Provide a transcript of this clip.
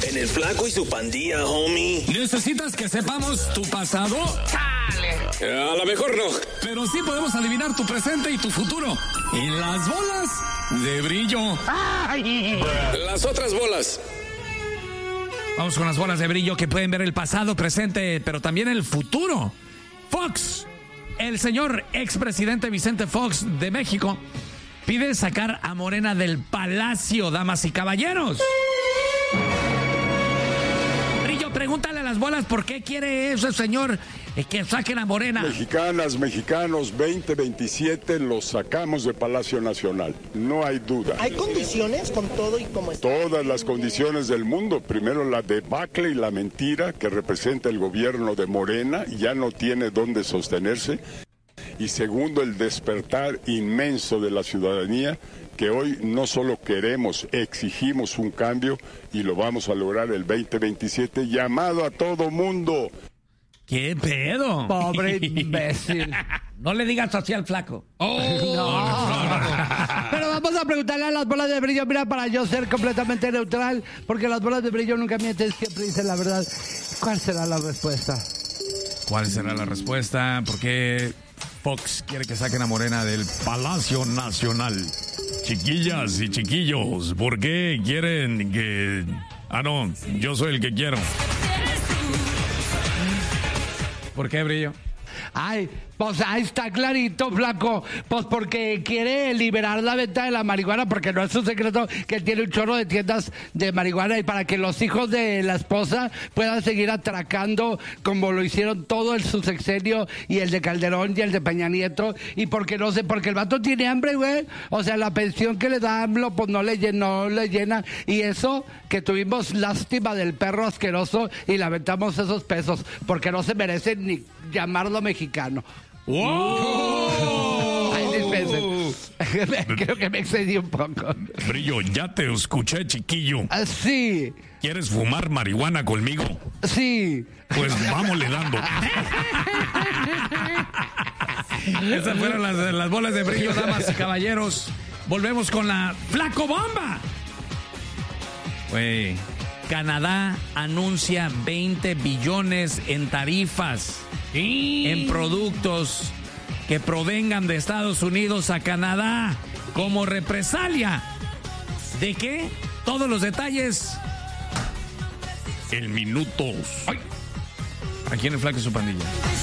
En el Flaco y su pandilla, homie. ¿Necesitas que sepamos tu pasado? ¡Chale! A lo mejor no. Pero sí podemos adivinar tu presente y tu futuro. Y las bolas de brillo. ¡Ay! Las otras bolas. Vamos con las bolas de brillo que pueden ver el pasado, presente, pero también el futuro. Fox, el señor expresidente Vicente Fox de México, pide sacar a Morena del palacio, damas y caballeros. Brillo, pregúntale a las bolas por qué quiere ese señor que saquen a Morena. Mexicanas, mexicanos, 2027 los sacamos de Palacio Nacional, no hay duda. ¿Hay condiciones con todo y como está? Todas las condiciones del mundo. Primero la debacle y la mentira que representa el gobierno de Morena, ya no tiene dónde sostenerse. Y segundo, el despertar inmenso de la ciudadanía, que hoy no solo queremos, exigimos un cambio y lo vamos a lograr el 2027, llamado a todo mundo. ¿Qué pedo? Pobre imbécil. No le digas así al Flaco. Pero vamos a preguntarle a las bolas de brillo, mira, para yo ser completamente neutral, porque las bolas de brillo nunca mienten, siempre dicen la verdad. ¿Cuál será la respuesta? ¿Cuál será la respuesta? ¿Por qué Fox quiere que saquen a Morena del Palacio Nacional? Chiquillas y chiquillos, ¿por qué quieren que...? Ah, no, yo soy el que quiero. ¿Por qué, Brillo? Ay, pues ahí está clarito, Flaco. Pues porque quiere liberar la venta de la marihuana, porque no es un secreto que él tiene un chorro de tiendas de marihuana, y para que los hijos de la esposa puedan seguir atracando como lo hicieron todo su sexenio y el de Calderón y el de Peña Nieto. Y porque no sé, porque el vato tiene hambre, güey. O sea, la pensión que le da AMLO pues no le llena. Y eso, que tuvimos lástima del perro asqueroso y lamentamos esos pesos, porque no se merecen ni llamarlo mexicano. ¡Wow! Ay, dispensen. Creo que me excedí un poco. Brillo, ya te escuché, chiquillo. Sí. ¿Quieres fumar marihuana conmigo? Sí. Pues vámonos dando. Esas fueron las bolas de brillo, damas y caballeros. Volvemos con la Flaco Bomba. Güey, Canadá anuncia 20 billones en tarifas en productos que provengan de Estados Unidos a Canadá como represalia. ¿De qué? Todos los detalles en minutos. Aquí en el Flaco y su pandilla.